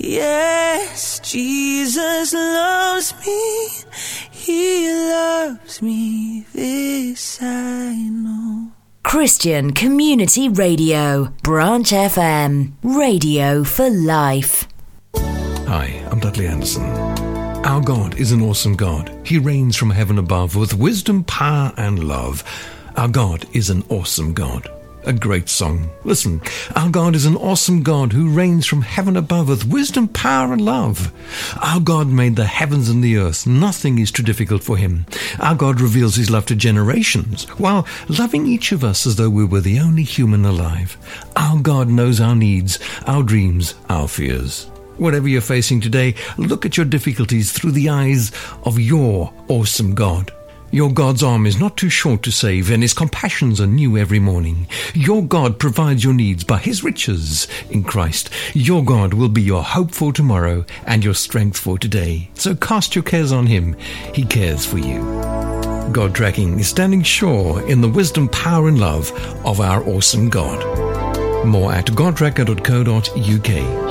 Yes, Jesus loves me. He loves me, this I know. Christian Community Radio, Branch FM, radio for life. Hi, I'm Dudley Anderson. Our God is an awesome God. He reigns from heaven above with wisdom, power and love. Our God is an awesome God. A great song. Listen, our God is an awesome God who reigns from heaven above with wisdom, power and love. Our God made the heavens and the earth. Nothing is too difficult for him. Our God reveals his love to generations while loving each of us as though we were the only human alive. Our God knows our needs, our dreams, our fears. Whatever you're facing today, look at your difficulties through the eyes of your awesome God. Your God's arm is not too short to save, and his compassions are new every morning. Your God provides your needs by his riches in Christ. Your God will be your hope for tomorrow and your strength for today. So cast your cares on him. He cares for you. God Tracking is standing sure in the wisdom, power and love of our awesome God. More at godtracker.co.uk.